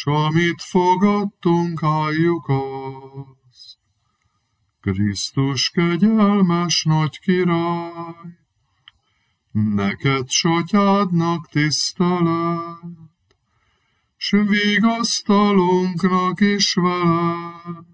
s amit fogadtunk, halljuk azt. Krisztus kegyelmes nagy király, neked s atyádnak tisztelet, s vigasztalunknak is veled,